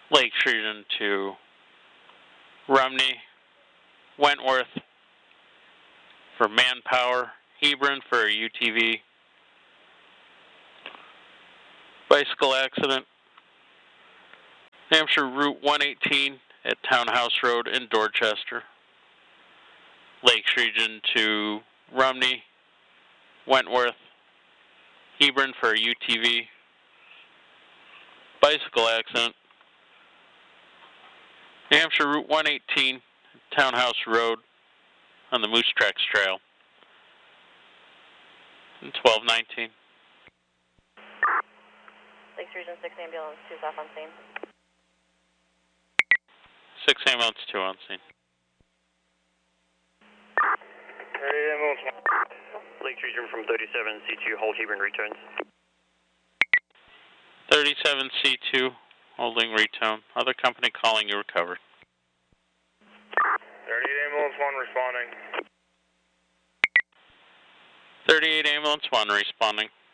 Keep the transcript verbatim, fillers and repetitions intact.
Lakes Region to Rumney, Wentworth for Manpower, Hebron for a U T V, bicycle accident, New Hampshire Route one eighteen at Townhouse Road in Dorchester, Lakes Region to Rumney, Wentworth, Hebron for a U T V, bicycle accident, New Hampshire Route one eighteen, Townhouse Road on the Moose Tracks Trail. And twelve nineteen. Lakes Region six ambulance, two off on scene. six ambulance, two on scene. Lakes Region from thirty-seven C two, hold Hebron returns. thirty-seven C two, holding retone. Other company calling you recovered. thirty-eight ambulance one responding. thirty-eight ambulance one responding.